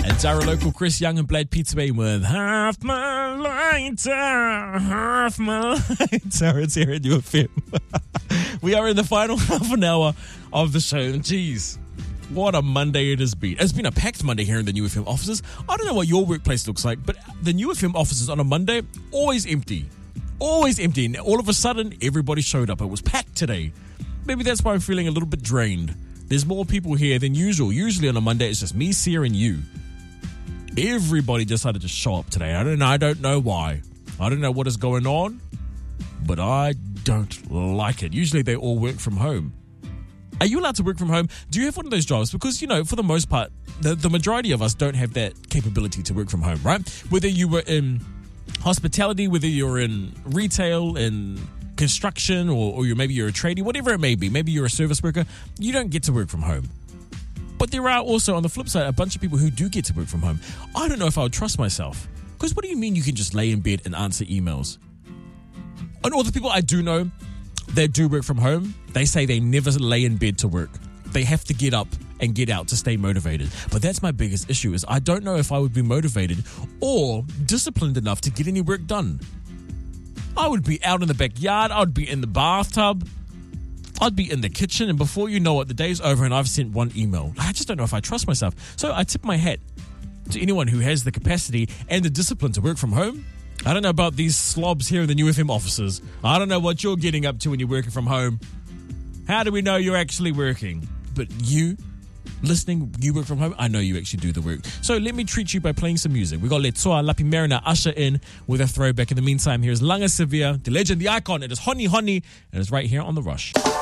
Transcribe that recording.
And Dara local Chris Young and Blade Pizza Bay with Half My Lighter, Half My Lighter. It's here at UFM. We are in the final half an hour of the show. And geez, what a Monday it has been. It's been a packed Monday here in the New FM offices. I don't know what your workplace looks like, but the New FM offices on a Monday, always empty. Always empty. And all of a sudden, everybody showed up. It was packed today. Maybe that's why I'm feeling a little bit drained. There's more people here than usual. Usually on a Monday, it's just me, Sia, and you. Everybody decided to show up today. I don't know why. I don't know what is going on, but I don't like it. Usually they all work from home. Are you allowed to work from home? Do you have one of those jobs? Because, you know, for the most part, the majority of us don't have that capability to work from home, right? Whether you were in hospitality, whether you're in retail, in construction, or maybe you're a tradie, whatever it may be, maybe you're a service worker, you don't get to work from home. But there are also, on the flip side, a bunch of people who do get to work from home. I don't know if I would trust myself. Because what do you mean you can just lay in bed and answer emails? And all the people I do know that do work from home, they say they never lay in bed to work. They have to get up and get out to stay motivated. But that's my biggest issue, is I don't know if I would be motivated or disciplined enough to get any work done. I would be out in the backyard. I would be in the bathtub. I'd be in the kitchen, and before you know it, the day's over and I've sent one email. I just don't know if I trust myself. So I tip my hat to anyone who has the capacity and the discipline to work from home. I don't know about these slobs here in the New FM offices. I don't know what you're getting up to when you're working from home. How do we know you're actually working? But you, listening, you work from home, I know you actually do the work. So let me treat you by playing some music. We got Letoa Lapi Marina usher in with a throwback. In the meantime, here's Langa Sevilla, the legend, the icon. It is Honi Honi, and it's right here on The Rush.